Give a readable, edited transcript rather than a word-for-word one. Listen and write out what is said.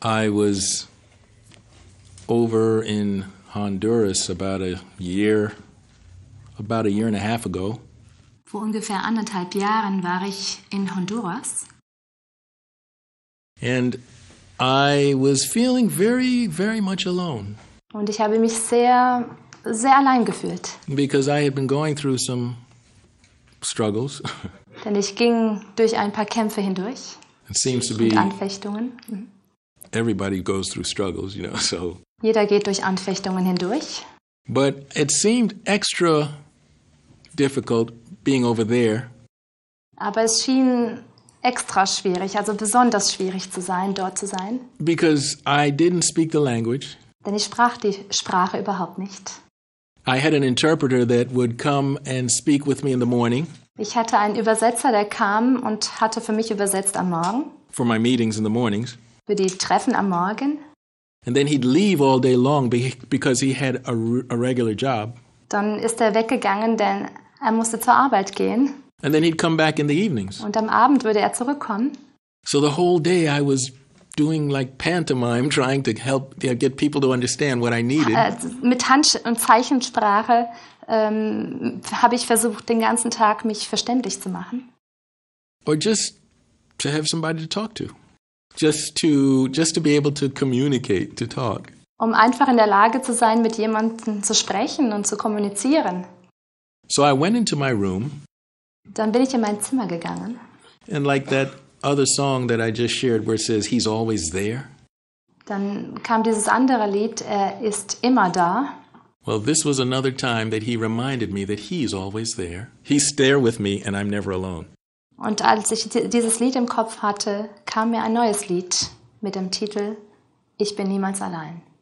I was over in Honduras about a year and a half ago. Vor ungefähr 1,5 Jahren war ich in Honduras. And I was feeling very, very much alone. Und ich habe mich sehr, sehr allein gefühlt. Because I had been going through some struggles. Denn ich ging durch ein paar Kämpfe hindurch. It seems to be und Anfechtungen. Everybody goes through struggles, so. Jeder geht durch Anfechtungen hindurch. But it seemed extra difficult being over there. Aber es schien extra schwierig, also besonders schwierig zu sein, dort zu sein. Because I didn't speak the language. Denn ich sprach die Sprache überhaupt nicht. I had an interpreter that would come and speak with me in the morning. Ich hatte einen Übersetzer, der kam und hatte für mich übersetzt am Morgen. For my meetings in the mornings. Für die Treffen am Morgen. And then he'd leave all day long because he had a regular job. Dann ist er weggegangen, denn er musste zur Arbeit gehen. And then he'd come back in the evenings. Und am Abend würde er zurückkommen. So the whole day I was doing like pantomime, trying to help get people to understand what I needed. Mit Hand- und Zeichensprache habe ich versucht, den ganzen Tag mich verständlich zu machen. Or just to have somebody to talk to. Just to be able to communicate, to talk. Um einfach in der Lage zu sein, mit jemandem zu sprechen und zu kommunizieren. So I went into my room. Dann bin ich in mein Zimmer gegangen. And like that other song that I just shared where it says, He's always there. Dann kam dieses andere Lied, er ist immer da. Well, this was another time that he reminded me that he's always there. He's there with me and I'm never alone. Und als ich dieses Lied im Kopf hatte, kam mir ein neues Lied mit dem Titel Ich bin niemals allein.